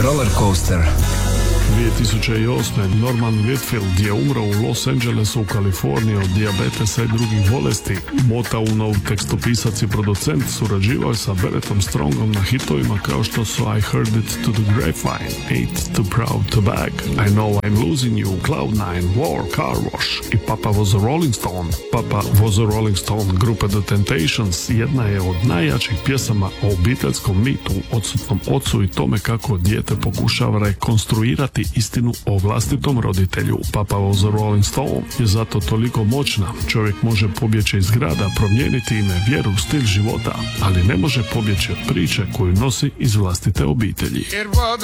Roller Coaster. 2008. Norman Whitfield je umro u Los Angelesu u Kaliforniji od dijabetesa i drugih bolesti. Motownov tekstopisac i producent surađivao je sa Barrettom Strongom na hitovima kao što su I Heard It to the Grapevine, Ain't Too Proud to Beg, I Know I'm Losing You, Cloud9, War, Car Wash i Papa Was a Rolling Stone. Papa Was a Rolling Stone grupe The Temptations jedna je od najjačih pjesama o obiteljskom mitu, odsutnom ocu i tome kako dijete pokušava rekonstruirati istinu o vlastitom roditelju. Papa Was a Rolling Stone je zato toliko moćna. Čovjek može pobjeći iz grada, promijeniti ime, vjeru, stil života, ali ne može pobjeći od priče koju nosi iz vlastite obitelji. It was